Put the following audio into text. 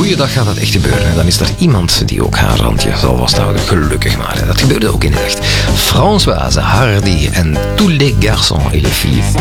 goeiedag gaat dat echt gebeuren. En dan is er iemand die ook haar randje zal vasthouden. Gelukkig maar. Dat gebeurde ook in de echt. Françoise Hardy en tous les garçons et les filles.